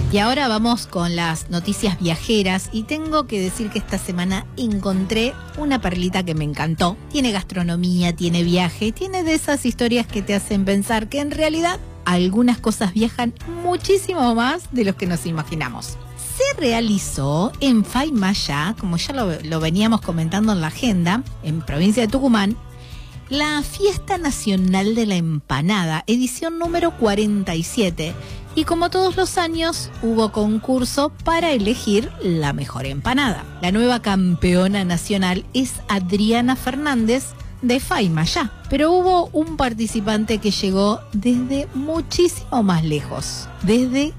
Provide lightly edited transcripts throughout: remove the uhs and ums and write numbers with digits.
Y ahora vamos con las noticias viajeras y tengo que decir que esta semana encontré una perlita que me encantó. Tiene gastronomía, tiene viaje, tiene de esas historias que te hacen pensar que en realidad algunas cosas viajan muchísimo más de lo que nos imaginamos. Se realizó en Faymayá, como ya lo veníamos comentando en la agenda, en provincia de Tucumán, la Fiesta Nacional de la Empanada, edición número 47. Y como todos los años, hubo concurso para elegir la mejor empanada. La nueva campeona nacional es Adriana Fernández de Faymayá. Pero hubo un participante que llegó desde muchísimo más lejos, desde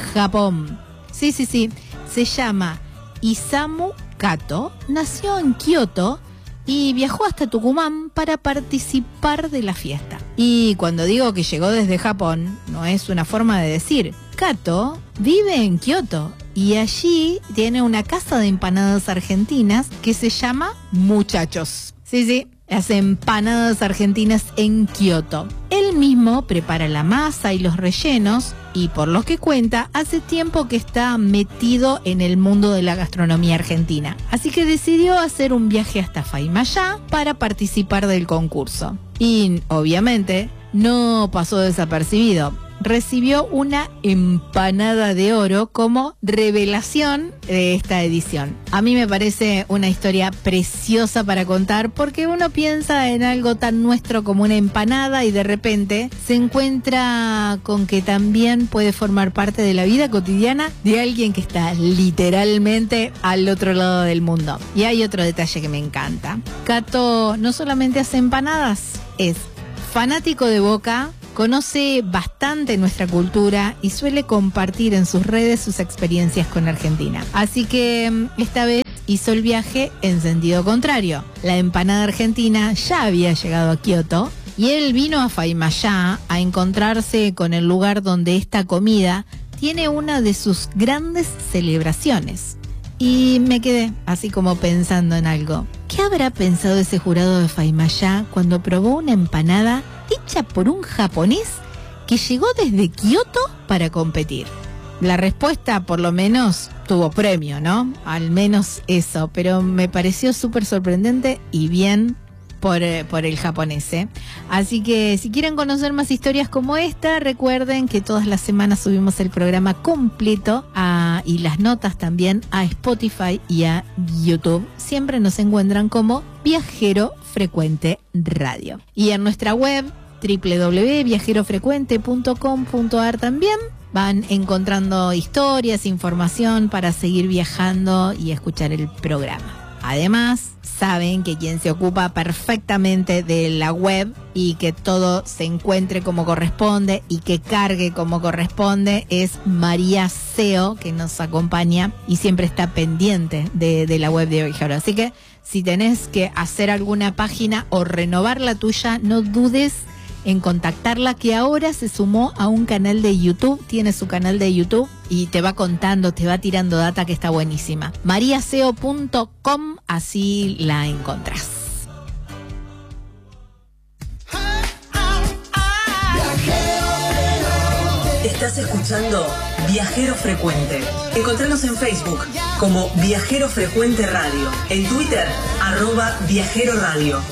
Japón. Sí, se llama Isamu Kato, nació en Kioto y viajó hasta Tucumán para participar de la fiesta. Y cuando digo que llegó desde Japón, no es una forma de decir. Kato vive en Kioto y allí tiene una casa de empanadas argentinas que se llama Muchachos. Sí, las empanadas argentinas en Kioto. Él mismo prepara la masa y los rellenos y por lo que cuenta, hace tiempo que está metido en el mundo de la gastronomía argentina. Así que decidió hacer un viaje hasta Faymayá para participar del concurso. Y obviamente no pasó desapercibido. Recibió una empanada de oro como revelación de esta edición. A mí me parece una historia preciosa para contar porque uno piensa en algo tan nuestro como una empanada y de repente se encuentra con que también puede formar parte de la vida cotidiana de alguien que está literalmente al otro lado del mundo. Y hay otro detalle que me encanta. Kato no solamente hace empanadas, es fanático de Boca, conoce bastante nuestra cultura y suele compartir en sus redes sus experiencias con Argentina. Así que esta vez hizo el viaje en sentido contrario. La empanada argentina ya había llegado a Kioto y él vino a Faymayá a encontrarse con el lugar donde esta comida tiene una de sus grandes celebraciones. Y me quedé así como pensando en algo. ¿Qué habrá pensado ese jurado de Faymayá cuando probó una empanada hecha por un japonés que llegó desde Kioto para competir? La respuesta, por lo menos, tuvo premio, ¿no? Al menos eso, pero me pareció súper sorprendente y bien por el japonés, ¿eh? Así que si quieren conocer más historias como esta, recuerden que todas las semanas subimos el programa completo y las notas también a Spotify y a YouTube. Siempre nos encuentran como Viajero Frecuente Radio. Y en nuestra web www.viajerofrecuente.com.ar también van encontrando historias, información para seguir viajando y escuchar el programa. Además, saben que quien se ocupa perfectamente de la web y que todo se encuentre como corresponde y que cargue como corresponde es María Seo, que nos acompaña y siempre está pendiente de la web de Viajero. Así que si tenés que hacer alguna página o renovar la tuya, no dudes en contactarla, que ahora se sumó a un canal de YouTube, tiene su canal de YouTube y te va contando, te va tirando data que está buenísima. mariaseo.com, así la encontrás. Estás escuchando Viajero Frecuente. Encontranos en Facebook como Viajero Frecuente Radio, en Twitter @Viajero Radio.